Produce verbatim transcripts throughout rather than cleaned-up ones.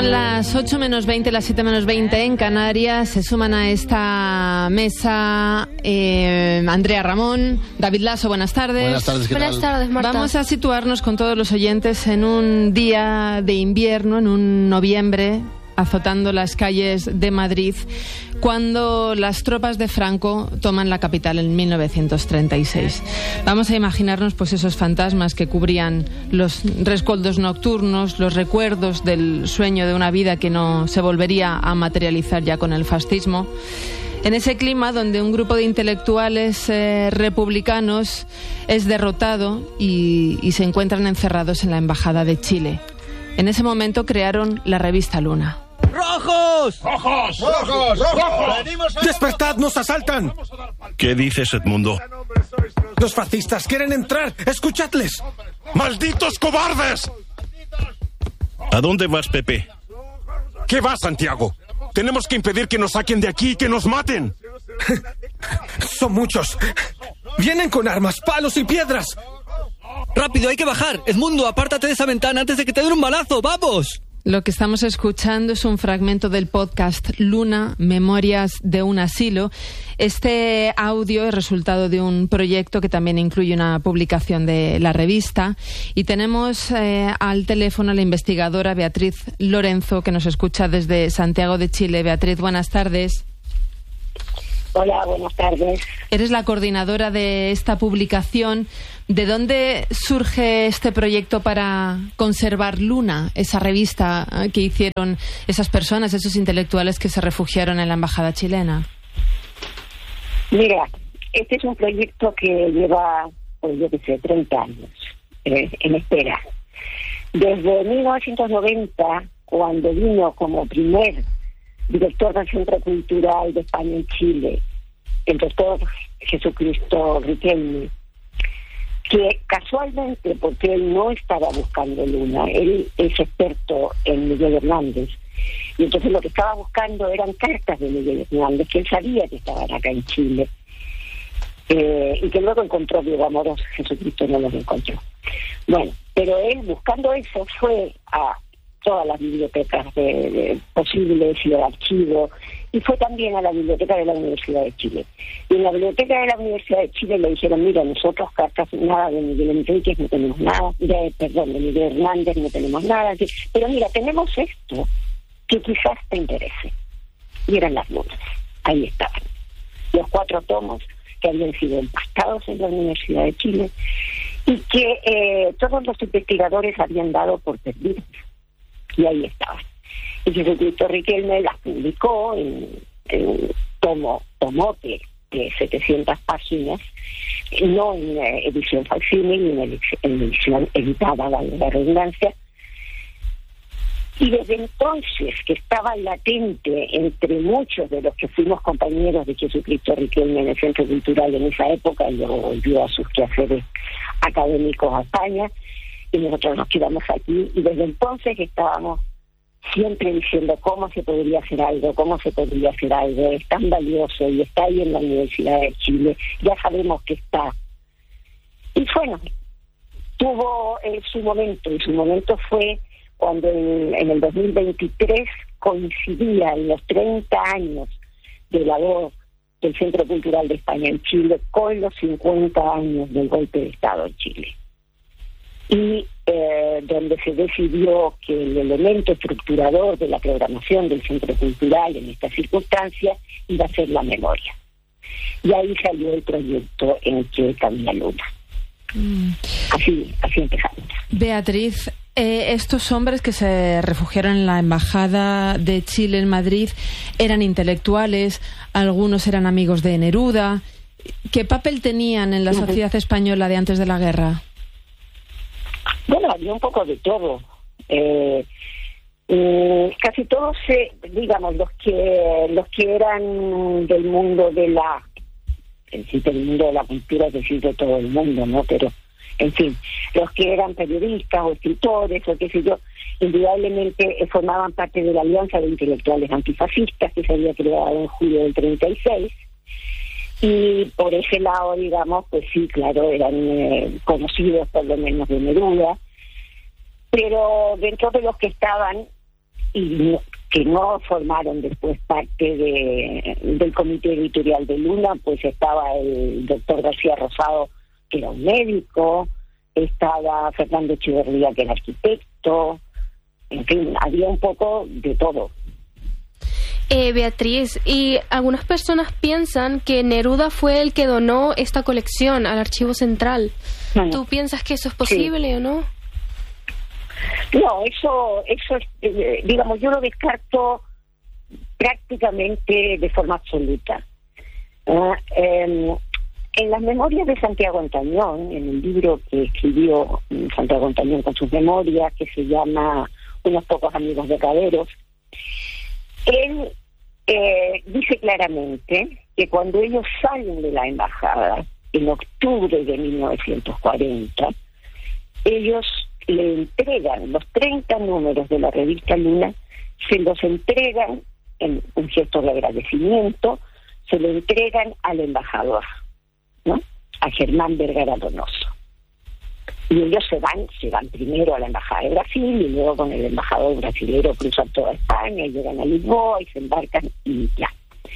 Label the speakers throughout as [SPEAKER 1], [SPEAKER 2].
[SPEAKER 1] Son las ocho menos veinte, las siete menos veinte en Canarias. Se suman a esta mesa eh, Andrea Ramón, David Lasso, buenas tardes.
[SPEAKER 2] Buenas tardes, ¿qué tal?
[SPEAKER 3] Buenas tardes, Marta.
[SPEAKER 1] Vamos a situarnos con todos los oyentes en un día de invierno, en un noviembre, azotando las calles de Madrid, cuando las tropas de Franco toman la capital en mil novecientos treinta y seis. Vamos a imaginarnos pues esos fantasmas que cubrían los rescoldos nocturnos, los recuerdos del sueño de una vida que no se volvería a materializar ya con el fascismo. En ese clima donde un grupo de intelectuales eh, republicanos es derrotado y, y se encuentran encerrados en la Embajada de Chile. En ese momento crearon la revista Luna.
[SPEAKER 4] ¡Rojos!
[SPEAKER 2] ¡Rojos! ¡Rojos! ¡Rojos!
[SPEAKER 5] ¡Despertad! ¡Nos asaltan!
[SPEAKER 6] ¿Qué dices, Edmundo?
[SPEAKER 5] Los fascistas quieren entrar. ¡Escuchadles!
[SPEAKER 6] ¡Malditos cobardes! ¿A dónde vas, Pepe?
[SPEAKER 5] ¿Qué va, Santiago? Tenemos que impedir que nos saquen de aquí y que nos maten. Son muchos. Vienen con armas, palos y piedras.
[SPEAKER 4] ¡Rápido, hay que bajar! Edmundo, apártate de esa ventana antes de que te den un balazo. ¡Vamos!
[SPEAKER 1] Lo que estamos escuchando es un fragmento del podcast Luna, Memorias de un asilo. Este audio es resultado de un proyecto que también incluye una publicación de la revista. Y tenemos eh, al teléfono a la investigadora Beatriz Lorenzo, que nos escucha desde Santiago de Chile. Beatriz, buenas tardes.
[SPEAKER 7] Hola, buenas tardes.
[SPEAKER 1] Eres la coordinadora de esta publicación. ¿De dónde surge este proyecto para conservar Luna, esa revista que hicieron esas personas, esos intelectuales que se refugiaron en la embajada chilena?
[SPEAKER 7] Mira, este es un proyecto que lleva, pues yo qué sé, treinta años eh, en espera. Desde mil novecientos noventa, cuando vino como primer director del Centro Cultural de España en Chile, el doctor Jesucristo Riquelme, que casualmente, porque él no estaba buscando Luna, él es experto en Miguel Hernández, y entonces lo que estaba buscando eran cartas de Miguel Hernández, que él sabía que estaban acá en Chile, eh, y que luego encontró Diego Amorós. Jesucristo no los encontró. Bueno, pero él, buscando eso, fue a todas las bibliotecas de, de posibles y el archivo, y fue también a la biblioteca de la Universidad de Chile. Y en la biblioteca de la Universidad de Chile le dijeron, mira, nosotros cartas, nada de Miguel Enríquez, no tenemos nada, de, perdón, de Miguel Hernández no tenemos nada, de, pero mira, tenemos esto que quizás te interese. Y eran las lunas, ahí estaban, los cuatro tomos que habían sido empastados en la Universidad de Chile y que eh, todos los investigadores habían dado por perdidos. Y ahí estaban. Y Jesucristo Riquelme las publicó en, en un tomo, tomote de setecientas páginas, no en eh, edición facsímil, ni en, en edición editada, valga la redundancia. Y desde entonces, que estaba latente entre muchos de los que fuimos compañeros de Jesucristo Riquelme en el Centro Cultural en esa época, y luego volvió a sus quehaceres académicos a España, y nosotros nos quedamos aquí, y desde entonces estábamos siempre diciendo cómo se podría hacer algo, cómo se podría hacer algo, es tan valioso y está ahí en la Universidad de Chile, ya sabemos que está. Y bueno, tuvo eh, su momento, y su momento fue cuando en, en el dos mil veintitrés coincidían los treinta años de labor del Centro Cultural de España en Chile con los cincuenta años del golpe de Estado en Chile. Y eh, donde se decidió que el elemento estructurador de la programación del Centro Cultural en estas circunstancias iba a ser la memoria. Y ahí salió el proyecto en que cabía Luna. Mm. Así, así empezamos.
[SPEAKER 1] Beatriz, eh, estos hombres que se refugiaron en la Embajada de Chile en Madrid eran intelectuales, algunos eran amigos de Neruda. ¿Qué papel tenían en la sociedad española de antes de la guerra?
[SPEAKER 7] Bueno, había un poco de todo. Eh, eh, casi todos, se, digamos, los que los que eran del mundo de la, en sí, del mundo de la cultura, es decir, de todo el mundo, ¿no? Pero, en fin, los que eran periodistas o escritores o qué sé yo, indudablemente eh, formaban parte de la Alianza de Intelectuales Antifascistas que se había creado en julio del treinta y seis. Y por ese lado, digamos, pues sí, claro, eran eh, conocidos por lo menos de Neruda, pero dentro de los que estaban y no, que no formaron después parte de, del comité editorial de Luna, pues estaba el doctor García Rosado, que era un médico, estaba Fernando Echeverría, que era arquitecto, en fin, había un poco de todo.
[SPEAKER 3] Eh, Beatriz, y algunas personas piensan que Neruda fue el que donó esta colección al Archivo Central. Mm. ¿Tú piensas que eso es posible sí. o no?
[SPEAKER 7] No, eso, eso eh, digamos, yo lo descarto prácticamente de forma absoluta. Uh, eh, en las memorias de Santiago Ontañón, en el libro que escribió Santiago Ontañón con sus memorias, que se llama Unos pocos amigos verdaderos, él eh, dice claramente que cuando ellos salen de la embajada en octubre de mil novecientos cuarenta, ellos le entregan los treinta números de la revista Luna, se los entregan en un gesto de agradecimiento, se lo entregan al embajador, ¿no? A Germán Vergara Donoso. Y ellos se van, se van primero a la embajada de Brasil y luego con el embajador brasilero cruzan toda España y llegan a Lisboa y se embarcan y ya.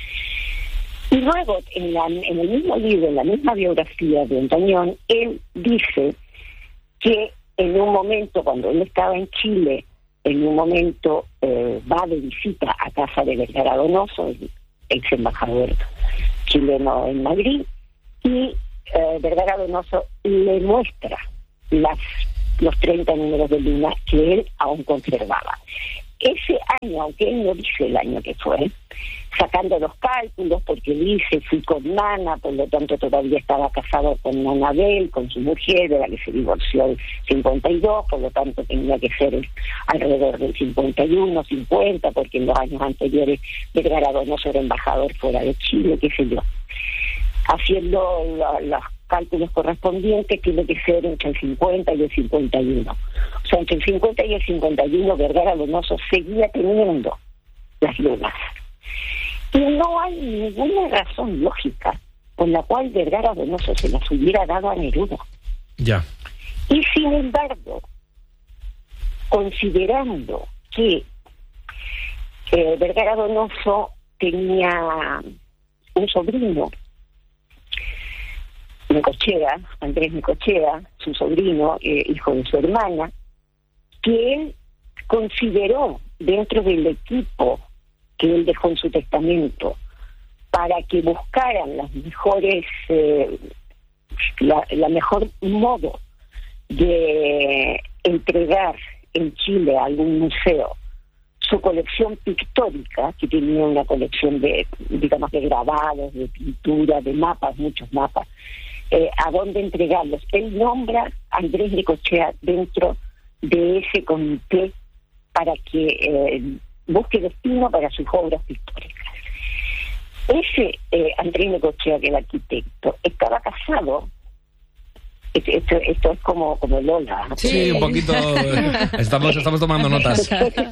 [SPEAKER 7] Y luego, en, la, en el mismo libro, en la misma biografía de Ontañón, él dice que en un momento, cuando él estaba en Chile, en un momento eh, va de visita a casa de Vergara Donoso, el ex embajador chileno en Madrid, y eh, Vergara Donoso le muestra las los treinta números de Luna que él aún conservaba. Ese año, aunque él no dice el año que fue, sacando los cálculos, porque dice, fui con Nana, por lo tanto todavía estaba casado con Anabel, con su mujer, de la que se divorció en cincuenta y dos, por lo tanto tenía que ser alrededor del cincuenta y uno, cincuenta, porque en los años anteriores Vergara Donoso era embajador fuera de Chile, qué sé yo. Haciendo la, los cálculos correspondientes, tiene que ser entre el cincuenta y el cincuenta y uno. O sea, entre el cincuenta y el cincuenta y uno, Vergara Donoso seguía teniendo las lunas. Y no hay ninguna razón lógica por la cual Vergara Donoso se las hubiera dado a Neruda.
[SPEAKER 8] Ya.
[SPEAKER 7] Y sin embargo, considerando que eh, Vergara Donoso tenía un sobrino, Necochea, Andrés Necochea, su sobrino, eh, hijo de su hermana, que él consideró dentro del equipo que él dejó en su testamento para que buscaran las mejores, eh, la, la mejor modo de entregar en Chile a algún museo su colección pictórica, que tenía una colección de, digamos, de grabados, de pintura, de mapas, muchos mapas, eh, a dónde entregarlos. Él nombra a Andrés Necochea dentro de ese comité para que eh, busque destino para sus obras pictóricas. Ese eh, Andrés Necochea, que era arquitecto, estaba casado. Esto, esto, esto es como, como Lola.
[SPEAKER 8] Sí, sí, un poquito. Estamos, estamos tomando notas.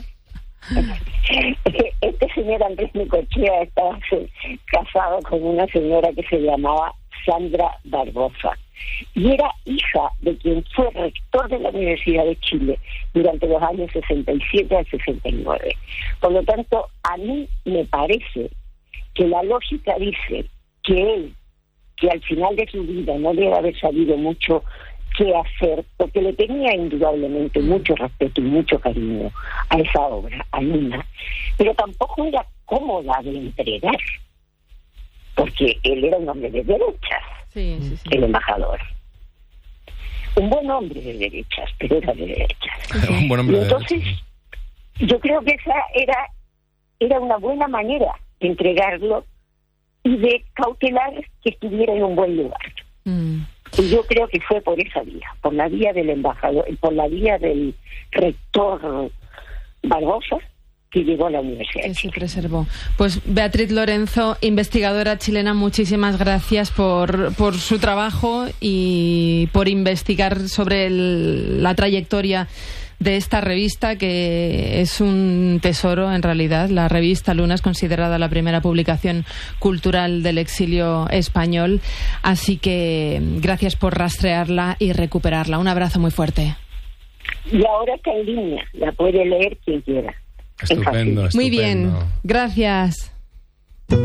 [SPEAKER 7] Este señor Andrés Necochea estaba casado con una señora que se llamaba Sandra Barbosa y era hija de quien fue rector de la Universidad de Chile durante los años sesenta y siete al sesenta y nueve. Por lo tanto, a mí me parece que la lógica dice que él, que al final de su vida no debe haber sabido mucho qué hacer, porque le tenía indudablemente mucho respeto y mucho cariño a esa obra, a Luna, pero tampoco era cómoda de entregar, porque él era un hombre de derechas, sí, sí, sí. El embajador. Un buen hombre de derechas, pero era de derechas.
[SPEAKER 8] Un buen hombre
[SPEAKER 7] y entonces, de yo creo que esa era, era una buena manera de entregarlo y de cautelar que estuviera en un buen lugar. Mm. Y yo creo que fue por esa vía, por la vía del embajador, por la vía del rector Barbosa, que llegó a la Universidad de Chile.
[SPEAKER 1] Que se preservó. Pues Beatriz Lorenzo, investigadora chilena, muchísimas gracias por, por su trabajo y por investigar sobre el, la trayectoria de esta revista, que es un tesoro en realidad. La revista Luna es considerada la primera publicación cultural del exilio español, así que gracias por rastrearla y recuperarla. Un abrazo muy fuerte.
[SPEAKER 7] Y ahora está en línea, la puede leer quien quiera.
[SPEAKER 8] Estupendo, estupendo.
[SPEAKER 1] Muy bien, gracias.